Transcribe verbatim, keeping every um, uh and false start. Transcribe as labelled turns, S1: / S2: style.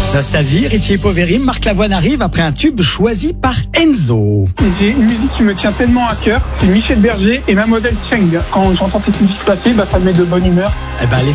S1: Nostalgie, Richie Poveri, Marc Lavoine arrive après un tube choisi par Enzo.
S2: J'ai une musique qui me tient tellement à cœur, c'est Michel Berger et Mademoiselle Cheng. Quand j'entends cette musique passer, bah, ça me met de bonne humeur.
S1: Eh ben, les